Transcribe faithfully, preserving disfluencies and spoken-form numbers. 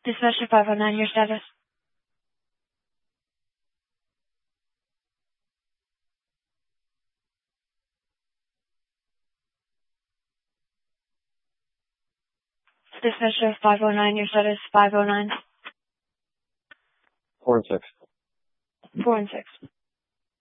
Dispatcher five oh nine, your status. Dispatcher five oh nine, your status five oh nine. Four and six. Four and six.